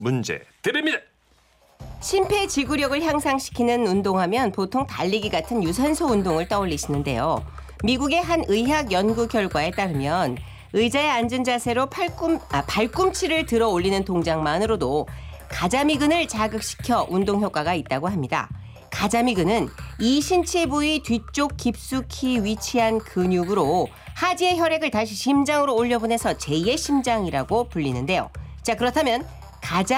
문제 드립니다. 심폐지구력을 향상시키는 운동하면 보통 달리기 같은 유산소 운동을 떠올리시는데요. 미국의 한 의학 연구 결과에 따르면 의자에 앉은 자세로 발꿈치를 들어 올리는 동작만으로도 가자미근을 자극시켜 운동 효과가 있다고 합니다. 가자미근은 이 신체 부위 뒤쪽 깊숙이 위치한 근육으로 하지의 혈액을 다시 심장으로 올려보내서 제2의 심장이라고 불리는데요. 자, 그렇다면 가자